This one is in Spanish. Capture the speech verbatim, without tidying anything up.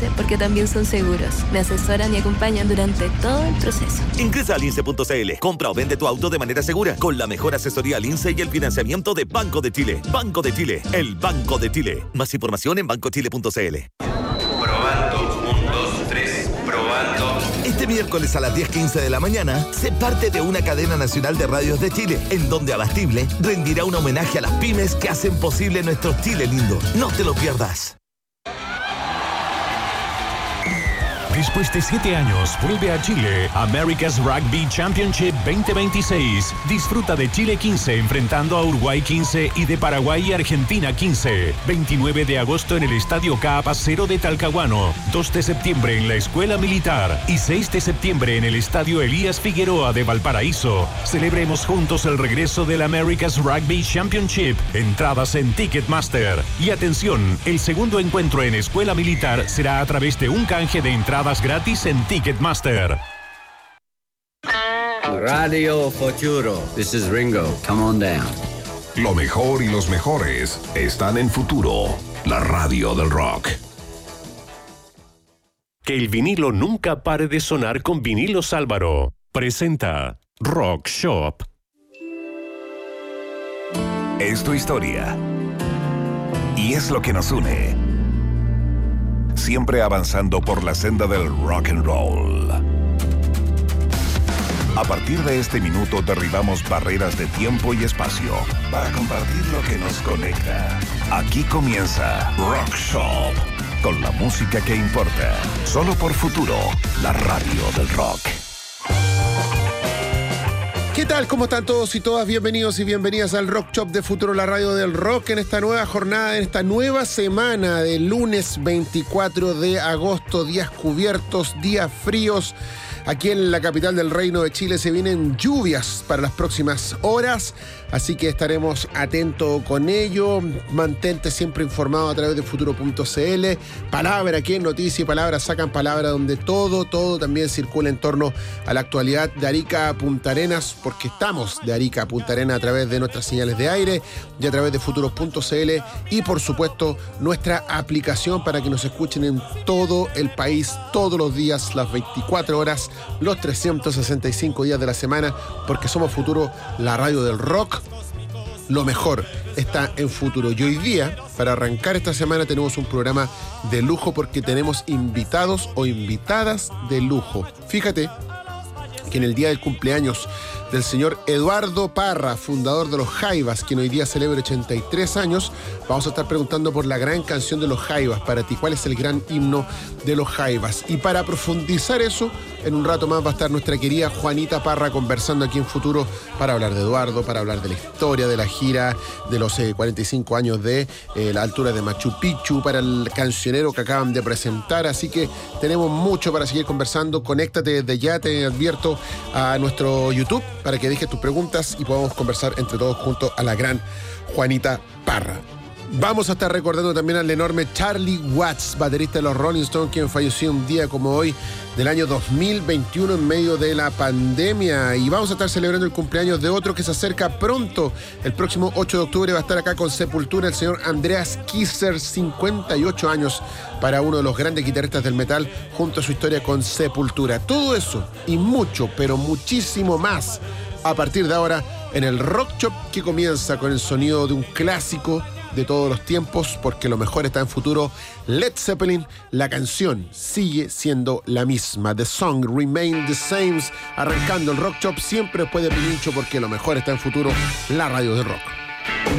Lince porque también son seguros. Me asesoran y acompañan durante todo el proceso. Ingresa a lince punto c l. Compra o vende tu auto de manera segura con la mejor asesoría Lince y el financiamiento de Banco de Chile. Banco de Chile, el Banco de Chile. Más información en banco chile punto c l. Probando, un, dos, tres, probando. Este miércoles a las diez quince de la mañana, sé parte de una cadena nacional de radios de Chile, en donde Abastible rendirá un homenaje a las pymes que hacen posible nuestro Chile lindo. No te lo pierdas. Después de siete años, vuelve a Chile America's Rugby Championship veinte veintiséis. Disfruta de Chile quince enfrentando a Uruguay quince y de Paraguay y Argentina quince. veintinueve de agosto en el Estadio Caapacero de Talcahuano. dos de septiembre en la Escuela Militar. Y seis de septiembre en el Estadio Elías Figueroa de Valparaíso. Celebremos juntos el regreso del America's Rugby Championship. Entradas en Ticketmaster. Y atención, el segundo encuentro en Escuela Militar será a través de un canje de entradas gratis en Ticketmaster. Radio Futuro. This is Ringo. Come on down. Lo mejor y los mejores están en Futuro, la radio del rock. Que el vinilo nunca pare de sonar con Vinilos Álvaro. Presenta Rock Shop. Es tu historia. Y es lo que nos une. Siempre avanzando por la senda del rock and roll. A partir de este minuto derribamos barreras de tiempo y espacio para compartir lo que nos conecta. Aquí comienza Rock Shop, con la música que importa. Solo por Futuro, la radio del rock. ¿Qué tal? ¿Cómo están todos y todas? Bienvenidos y bienvenidas al Rock Shop de Futuro, la radio del rock, en esta nueva jornada, en esta nueva semana de lunes veinticuatro de agosto, días cubiertos, días fríos. Aquí en la capital del Reino de Chile se vienen lluvias para las próximas horas, así que estaremos atentos con ello. Mantente siempre informado a través de futuro punto c l. Palabra aquí en Noticia y Palabra sacan palabra, donde todo, todo también circula en torno a la actualidad de Arica a Punta Arenas, porque estamos de Arica a Punta Arenas a través de nuestras señales de aire y a través de futuro punto c l y por supuesto nuestra aplicación para que nos escuchen en todo el país, todos los días, las veinticuatro horas, los trescientos sesenta y cinco días de la semana, porque somos Futuro, la radio del rock. Lo mejor está en Futuro. Y hoy día, para arrancar esta semana, tenemos un programa de lujo porque tenemos invitados o invitadas de lujo. Fíjate que en el día del cumpleaños del señor Eduardo Parra, fundador de Los Jaivas, quien hoy día celebra ochenta y tres años, vamos a estar preguntando por la gran canción de Los Jaivas. Para ti, ¿cuál es el gran himno de Los Jaivas? Y para profundizar eso, en un rato más va a estar nuestra querida Juanita Parra conversando aquí en Futuro para hablar de Eduardo, para hablar de la historia de la gira de los eh, cuarenta y cinco años de eh, la altura de Machu Picchu, para el cancionero que acaban de presentar. Así que tenemos mucho para seguir conversando. Conéctate desde ya, te advierto, a nuestro YouTube para que dejes tus preguntas y podamos conversar entre todos junto a la gran Juanita Parra. Vamos a estar recordando también al enorme Charlie Watts, baterista de los Rolling Stones, quien falleció un día como hoy del año dos mil veintiuno en medio de la pandemia. Y vamos a estar celebrando el cumpleaños de otro que se acerca pronto. El próximo ocho de octubre va a estar acá con Sepultura el señor Andreas Kisser, cincuenta y ocho años para uno de los grandes guitarristas del metal, junto a su historia con Sepultura. Todo eso y mucho, pero muchísimo más a partir de ahora en el Rock Shop, que comienza con el sonido de un clásico de todos los tiempos, porque lo mejor está en Futuro. Led Zeppelin, la canción sigue siendo la misma. The song remain the same. Arrancando el Rock Shop siempre después de Pilincho, porque lo mejor está en Futuro, la radio del rock.